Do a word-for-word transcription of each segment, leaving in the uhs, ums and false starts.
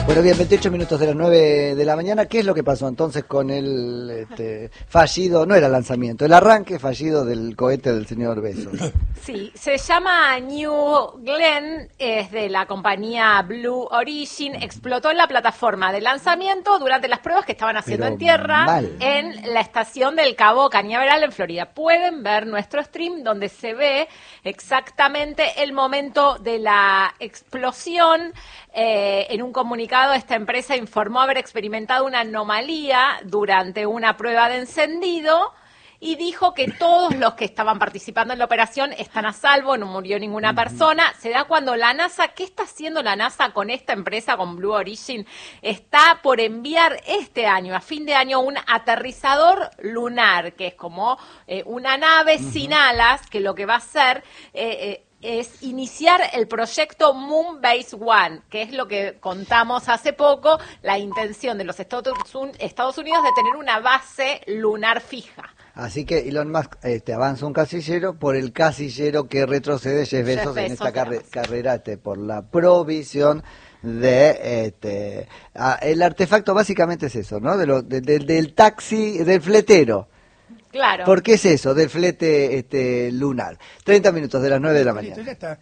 Bueno, bien, veintiocho minutos de las nueve de la mañana. ¿Qué es lo que pasó entonces con el este, fallido, no era lanzamiento, el arranque fallido del cohete del señor Bezos? Sí, se llama New Glenn, es de la compañía Blue Origin, explotó en la plataforma de lanzamiento durante las pruebas que estaban haciendo Pero en tierra mal. en la estación del Cabo Cañaveral en Florida. Pueden ver nuestro stream donde se ve exactamente el momento de la explosión. Eh, en un comunicado, esta empresa informó haber experimentado una anomalía durante una prueba de encendido y dijo que todos los que estaban participando en la operación están a salvo, no murió ninguna persona. Se da cuando la NASA, ¿qué está haciendo la NASA con esta empresa, con Blue Origin? Está por enviar este año, a fin de año, un aterrizador lunar, que es como eh, una nave uh-huh. sin alas, que lo que va a hacer... Eh, eh, es iniciar el proyecto Moon Base One, que es lo que contamos hace poco, la intención de los Estados Unidos de tener una base lunar fija. Así que Elon Musk este, avanza un casillero por el casillero que retrocede Jeff Bezos en esta carre- carrera este, por la provisión de este a, el artefacto básicamente es eso, ¿no? De lo, de, de, del taxi, del fletero. Claro. ¿Por qué es eso? Del flete este, lunar. treinta minutos de las nueve de la mañana. Listo, ya está.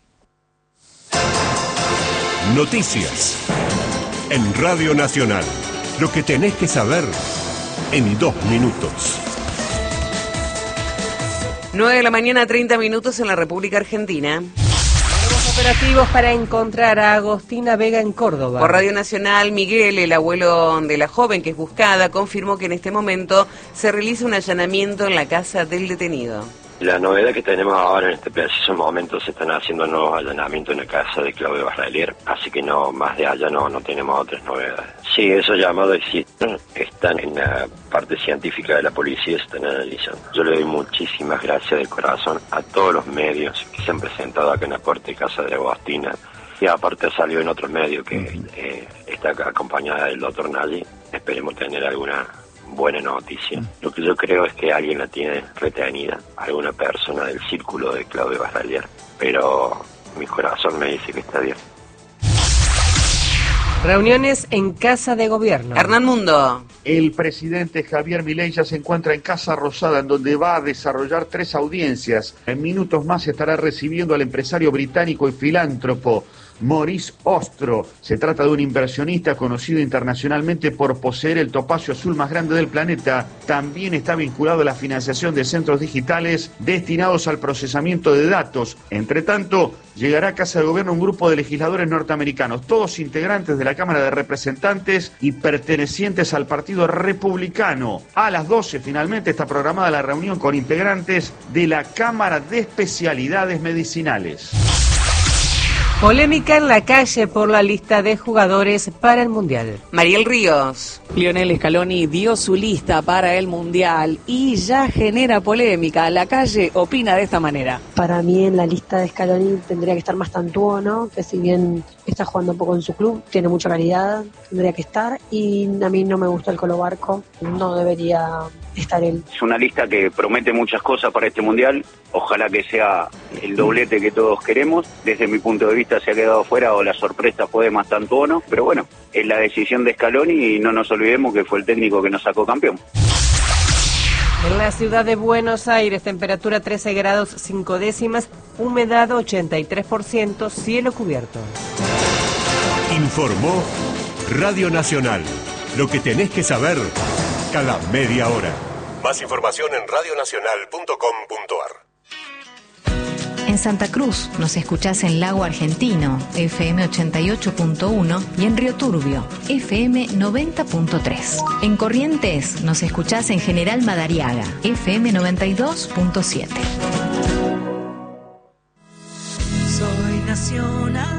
Noticias en Radio Nacional. Lo que tenés que saber en dos minutos. nueve de la mañana, treinta minutos en la República Argentina. Operativos para encontrar a Agostina Vega en Córdoba. Por Radio Nacional, Miguel, el abuelo de la joven que es buscada, confirmó que en este momento se realiza un allanamiento en la casa del detenido. La novedad que tenemos ahora en este preciso momento, se están haciendo nuevos allanamientos en la casa de Claudio Barralier, así que no, más de allá no, no tenemos otras novedades. Sí, esos llamados existen, están en la parte científica de la policía, se están analizando. Yo le doy muchísimas gracias de corazón a todos los medios que se han presentado acá en la puerta de casa de Agostina, y aparte ha salido en otros medios que eh, está acá acompañada del doctor Nagy. Esperemos tener alguna buena noticia. Lo que yo creo es que alguien la tiene retenida, alguna persona del círculo de Claudio Barralier, pero mi corazón me dice que está bien. Reuniones en Casa de Gobierno. Hernán Mundo. El presidente Javier Milei ya se encuentra en Casa Rosada, en donde va a desarrollar tres audiencias. En minutos más estará recibiendo al empresario británico y filántropo Maurice Ostro. Se trata de un inversionista conocido internacionalmente por poseer el topacio azul más grande del planeta. También está vinculado a la financiación de centros digitales destinados al procesamiento de datos. Entre tanto, llegará a Casa de Gobierno un grupo de legisladores norteamericanos, todos integrantes de la Cámara de Representantes y pertenecientes al Partido Republicano. A las doce finalmente está programada la reunión con integrantes de la Cámara de Especialidades Medicinales. Polémica en la calle por la lista de jugadores para el Mundial. Mariel Ríos. Lionel Scaloni dio su lista para el Mundial y ya genera polémica. La calle opina de esta manera. Para mí en la lista de Scaloni tendría que estar más Tantuono, que si bien está jugando poco en su club, tiene mucha calidad, tendría que estar. Y a mí no me gusta el Colo Barco, no debería estar él. Es una lista que promete muchas cosas para este Mundial. Ojalá que sea el doblete que todos queremos. Desde mi punto de vista se ha quedado fuera o la sorpresa fue de Mastantuono, pero bueno, es la decisión de Scaloni y no nos olvidemos que fue el técnico que nos sacó campeón. En la ciudad de Buenos Aires, temperatura trece grados cinco décimas, humedad ochenta y tres por ciento, cielo cubierto. Informó Radio Nacional. Lo que tenés que saber cada media hora. Más información en radio nacional punto com punto a r. En Santa Cruz nos escuchás en Lago Argentino, F M ochenta y ocho punto uno, y en Río Turbio, F M noventa punto tres. En Corrientes nos escuchás en General Madariaga, F M noventa y dos punto siete. Soy nacional.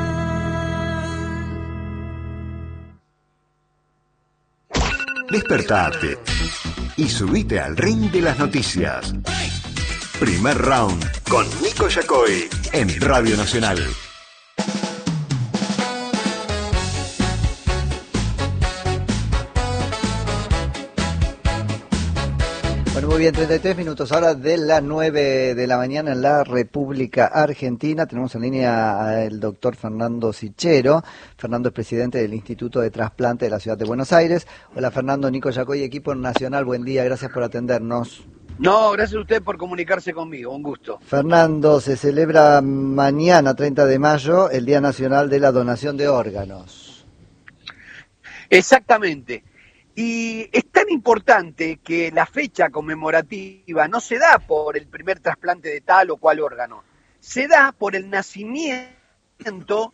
Despertate y subite al ring de las noticias. Primer round con Nico Yacoy en Radio Nacional. Bueno, Muy bien, treinta y tres minutos ahora de las nueve de la mañana en la República Argentina. Tenemos en línea al doctor Fernando Sichero. Fernando es presidente del Instituto de Trasplante de la Ciudad de Buenos Aires. Hola Fernando, Nico Yacoy, equipo nacional, buen día, gracias por atendernos. No, gracias a usted por comunicarse conmigo, un gusto. Fernando, se celebra mañana, treinta de mayo, el Día Nacional de la Donación de Órganos. Exactamente. Y es tan importante que la fecha conmemorativa no se da por el primer trasplante de tal o cual órgano, se da por el nacimiento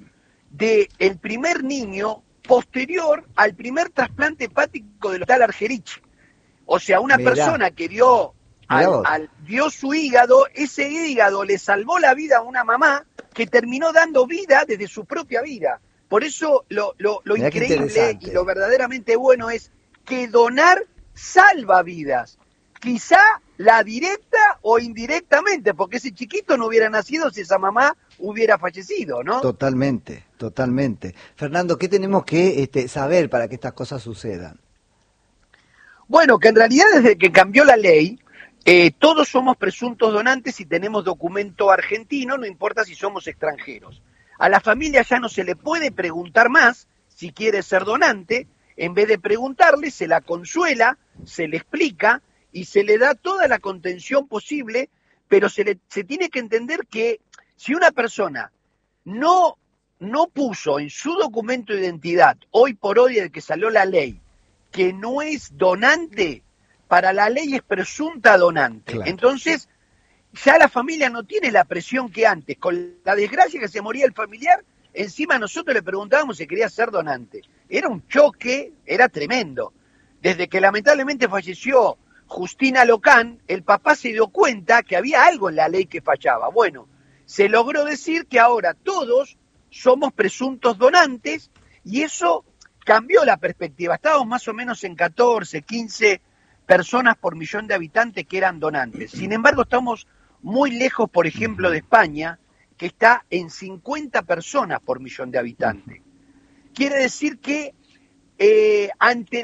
del primer niño posterior al primer trasplante hepático del Hospital Argerich. O sea, una Mirá. persona que dio, al, al, dio su hígado, ese hígado le salvó la vida a una mamá que terminó dando vida desde su propia vida. Por eso lo, lo, lo increíble y lo verdaderamente bueno es que donar salva vidas. Quizá la directa o indirectamente, porque ese chiquito no hubiera nacido si esa mamá hubiera fallecido, ¿no? Totalmente, totalmente. Fernando, ¿qué tenemos que este, saber para que estas cosas sucedan? Bueno, que en realidad desde que cambió la ley, eh, todos somos presuntos donantes y tenemos documento argentino, no importa si somos extranjeros. A la familia ya no se le puede preguntar más si quiere ser donante. En vez de preguntarle, se la consuela, se le explica y se le da toda la contención posible, pero se, le, se tiene que entender que si una persona no, no puso en su documento de identidad, hoy por hoy desde que salió la ley, que no es donante, para la ley es presunta donante. Claro. Entonces, ya la familia no tiene la presión que antes. Con la desgracia que se moría el familiar, encima nosotros le preguntábamos si quería ser donante. Era un choque, era tremendo. Desde que lamentablemente falleció Justina Locán, el papá se dio cuenta que había algo en la ley que fallaba. Bueno, se logró decir que ahora todos somos presuntos donantes y eso cambió la perspectiva. Estábamos más o menos en catorce, quince personas por millón de habitantes que eran donantes. Sin embargo, estamos muy lejos, por ejemplo, de España, que está en cincuenta personas por millón de habitantes. Quiere decir que eh, ante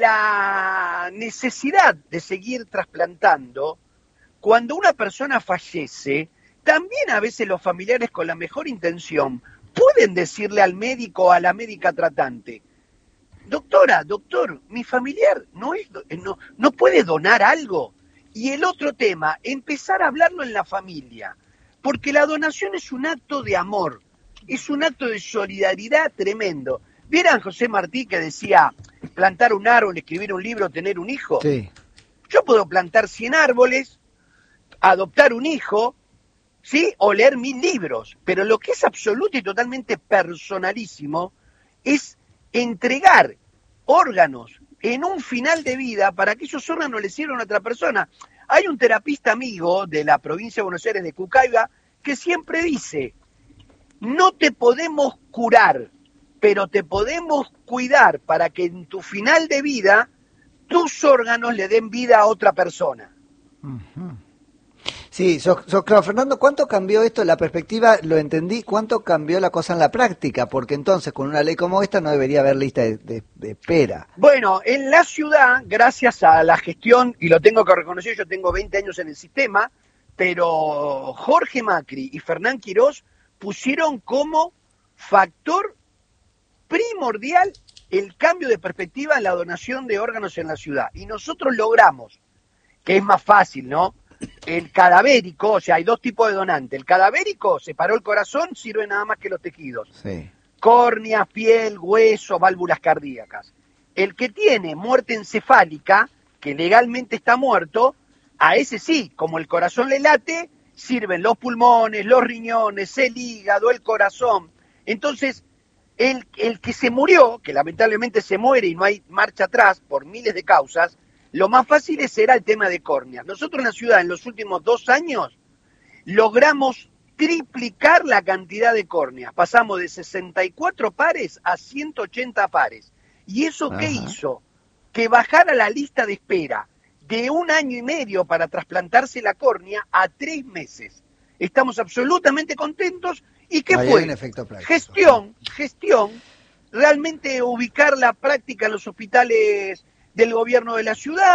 la necesidad de seguir trasplantando, cuando una persona fallece, también a veces los familiares con la mejor intención pueden decirle al médico o a la médica tratante: doctora, doctor, mi familiar no, es, no, no puede donar algo. Y el otro tema, empezar a hablarlo en la familia, porque la donación es un acto de amor, es un acto de solidaridad tremendo. ¿Vieran José Martí que decía plantar un árbol, escribir un libro, tener un hijo? Sí. Yo puedo plantar cien árboles, adoptar un hijo, ¿sí? O leer mil libros, pero lo que es absoluto y totalmente personalísimo es entregar órganos en un final de vida para que esos órganos le sirvan a otra persona. Hay un terapista amigo de la provincia de Buenos Aires, de Cucaiba, que siempre dice: no te podemos curar, pero te podemos cuidar para que en tu final de vida tus órganos le den vida a otra persona. Uh-huh. Sí, sos, sos claro, Fernando, ¿cuánto cambió esto? La perspectiva, lo entendí, ¿cuánto cambió la cosa en la práctica? Porque entonces con una ley como esta no debería haber lista de, de, de espera. Bueno, en la ciudad, gracias a la gestión, y lo tengo que reconocer, yo tengo veinte años en el sistema, pero Jorge Macri y Fernán Quirós pusieron como factor primordial el cambio de perspectiva en la donación de órganos en la ciudad. Y nosotros logramos, que es más fácil, ¿no? El cadavérico, o sea, hay dos tipos de donantes. El cadavérico, separó el corazón, sirve nada más que los tejidos. Sí. Córneas, piel, hueso, válvulas cardíacas. El que tiene muerte encefálica, que legalmente está muerto, a ese sí, como el corazón le late, sirven los pulmones, los riñones, el hígado, el corazón. Entonces, el, el que se murió, que lamentablemente se muere y no hay marcha atrás por miles de causas, lo más fácil era el tema de córneas. Nosotros en la ciudad, en los últimos dos años, logramos triplicar la cantidad de córneas. Pasamos de sesenta y cuatro pares a ciento ochenta pares. ¿Y eso qué Ajá. hizo? Que bajara la lista de espera de un año y medio para trasplantarse la córnea a tres meses. Estamos absolutamente contentos. ¿Y qué Ahí fue? Gestión, gestión, realmente ubicar la práctica en los hospitales del gobierno de la ciudad,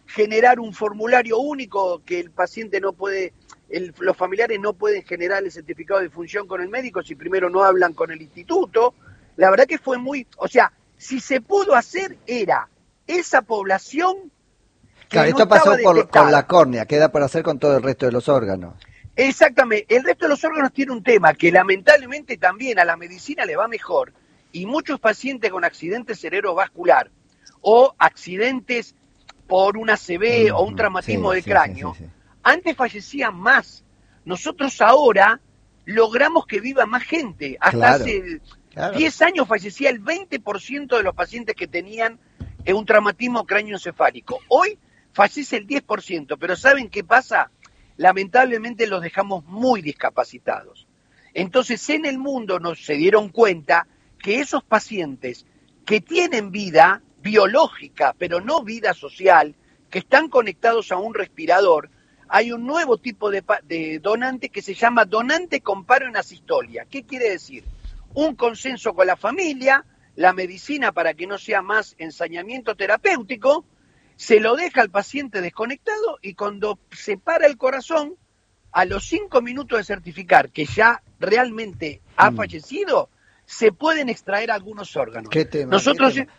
generar un formulario único que el paciente no puede, el, los familiares no pueden generar el certificado de función con el médico si primero no hablan con el instituto. La verdad que fue muy, o sea, si se pudo hacer era esa población que claro, no esto pasó por, con la córnea, queda por hacer con todo el resto de los órganos. Exactamente, el resto de los órganos tiene un tema que lamentablemente también a la medicina le va mejor y muchos pacientes con accidente cerebrovascular o accidentes por una C B mm, o un traumatismo sí, de sí, cráneo, sí, sí, sí. antes fallecían más. Nosotros ahora logramos que viva más gente. Hasta claro, hace claro. diez años fallecía el veinte por ciento de los pacientes que tenían un traumatismo cráneoencefálico. Hoy fallece el diez por ciento, pero ¿saben qué pasa? Lamentablemente los dejamos muy discapacitados. Entonces en el mundo nos se dieron cuenta que esos pacientes que tienen vida biológica, pero no vida social, que están conectados a un respirador, hay un nuevo tipo de, de donante que se llama donante con paro en asistolia. ¿Qué quiere decir? Un consenso con la familia, la medicina para que no sea más ensañamiento terapéutico, se lo deja al paciente desconectado y cuando se para el corazón, a los cinco minutos de certificar que ya realmente ha mm. fallecido, se pueden extraer algunos órganos. ¿Qué tema? Nosotros, ¿Qué tema?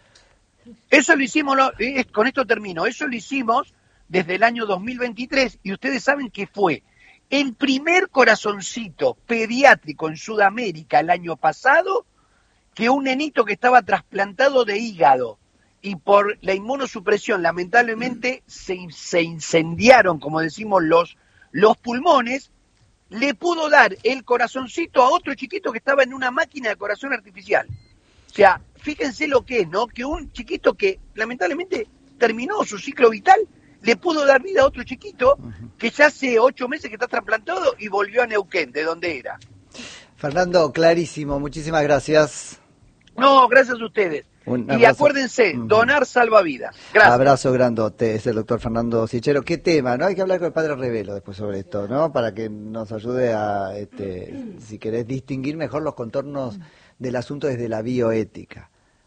Eso lo hicimos, con esto termino, eso lo hicimos desde el año dos mil veintitrés y ustedes saben que fue el primer corazoncito pediátrico en Sudamérica el año pasado que un nenito que estaba trasplantado de hígado y por la inmunosupresión lamentablemente se, se incendiaron, como decimos, los, los pulmones, le pudo dar el corazoncito a otro chiquito que estaba en una máquina de corazón artificial. O sea, fíjense lo que es, ¿no? Que un chiquito que lamentablemente terminó su ciclo vital, le pudo dar vida a otro chiquito que ya hace ocho meses que está trasplantado y volvió a Neuquén, de donde era. Fernando, clarísimo, muchísimas gracias. No, gracias a ustedes. Y acuérdense, donar salva vidas. Gracias. Abrazo grandote, es el doctor Fernando Sichero. ¿Qué tema? ¿No? Hay que hablar con el padre Revelo después sobre esto, ¿no? Para que nos ayude a, este, si querés, distinguir mejor los contornos del asunto desde la bioética,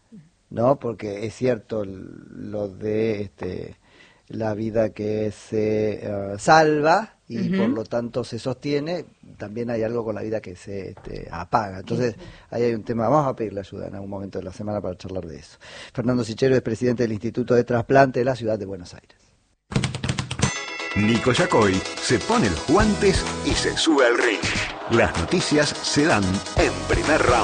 ¿no? Porque es cierto lo de este, la vida que se uh, salva y uh-huh. por lo tanto se sostiene, también hay algo con la vida que se este, apaga. Entonces, ahí hay un tema, vamos a pedirle ayuda en algún momento de la semana para charlar de eso. Fernando Sichero es presidente del Instituto de Trasplante de la Ciudad de Buenos Aires. Nico Yacoy se pone los guantes y se sube al ring. Las noticias se dan en primer round.